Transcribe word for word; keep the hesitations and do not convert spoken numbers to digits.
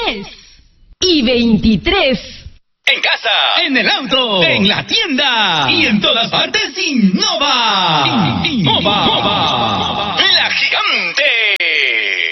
diez y veintitrés. En casa, en el auto, en la tienda y en todas partes Innova. Innova.